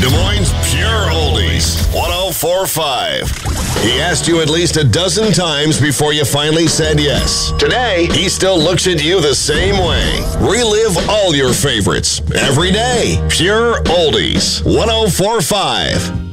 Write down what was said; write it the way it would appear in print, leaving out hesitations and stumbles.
Des Moines Pure Oldies, 104.5. He asked you at least a dozen times before you finally said yes. Today, he still looks at you the same way. Relive all your favorites every day. Pure Oldies, 104.5.